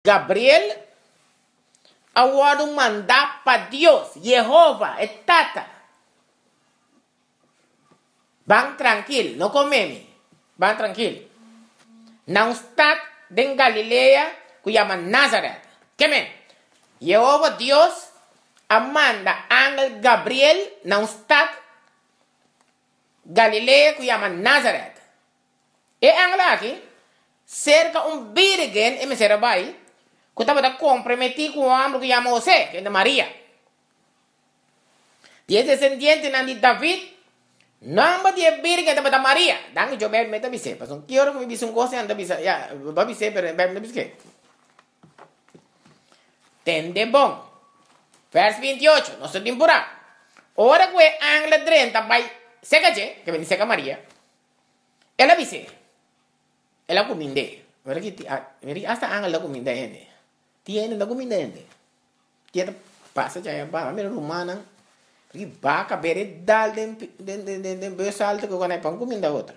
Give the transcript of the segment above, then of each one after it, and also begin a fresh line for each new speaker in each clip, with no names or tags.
Gabriel agora mandar para Deus, Jeová, é tata. Vão tranquilo, não comeme. Vão tranquilo. Não está em Galileia, que chama Nazaré. Que men? Jeová Deus manda ángel Gabriel, não está Galileia, que chama Nazaré. E ángel aqui, cerca virgem, e me será vai, que estava comprometido com o homem que chama José, que é de Maria. E esse descendente de David, não de virgem estava da Maria. Dan eu bem me tabise, mas não quero que me bise coisa anda bise, ya, babise pero bem me bise. Tende bom. Verso 28, não se temporada. Ora que o ángel 30 vai seca que vem seca Maria. Ela bise. Ela cominde. Ora que hasta ángel la cominde ende. Tiene la cominde ende. Tiene passa já é para mim romana. Porque vaca bere dal de besalto que quando é pão comida outra.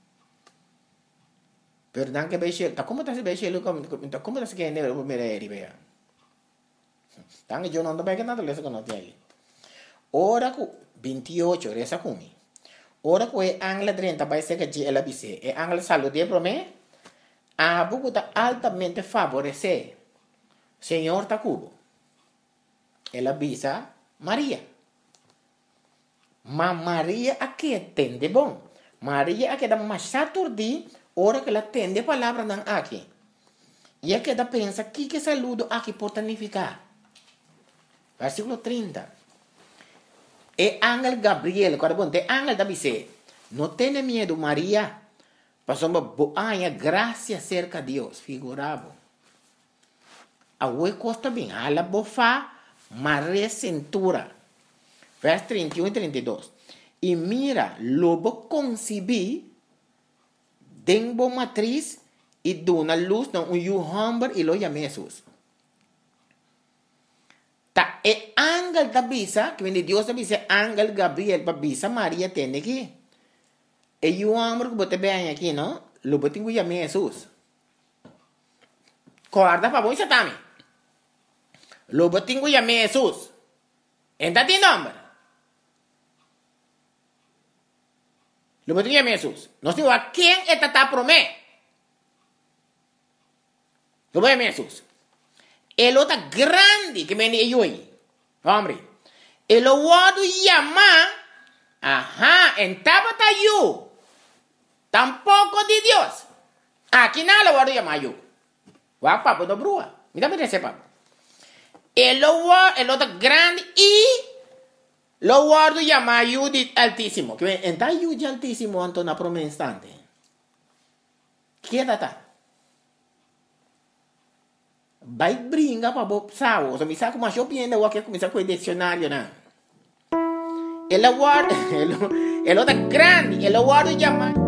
Perdão que beixe, tá como tá se beixe como tá se que ende o mereri bea. Tang eu não tô bem que nada lesa que não tem aí. Ora que 28 resa comi. Ora que o ángel 30 vai ser que ela bise. E ángel salude para mim. A buco tá altamente favorecer. Senhor tá cubo. Ela bisa Maria. Mas Maria aqui entende bom. Maria aqui dá mais saturdi, ora que ela entende a palavra não aqui. E aqui dá pensa que saludo aqui pode significar. Versículo 30. E ángel Gabriel, quando bom, te ángel da bise, não tenha medo Maria, passou uma boa graça cerca de Deus, figurado. A oi costa bem, a la bofa, Maria cintura. Verso 31 e 32. E mira, lobo concebi, denbo matriz, e dona luz, não, homem, e lo chama Jesus. Ta, e ángel da bisa, que vem de Deus da bisa, ángel Gabriel, para bisa, Maria tem aqui. E o homem que bote bem aqui, não? Lobo tem que chamar Jesus. Corda para bom, Satami. Lobo tem que chamar Jesus. Entra tem nome. Lo que tinha Jesus. Nós temos a quem é tata promé. Lo que é Jesus. Ele é grande que me diz aí. Homem. Ele o chama. Aha, entaba ta you. Tampoco de Deus. Aqui não lo vado chamar you. Wa papo do brua. Me dá me papo. Ele é grande e lo guardo llama Judith Altísimo. Que entra Judith Altísimo anto na promessa instante. Quédate. Vai brinca para bo sao. So mi sa como eu piendo o que começar com o dicionário na. Ele guarda, ele é grande, ele guardo llama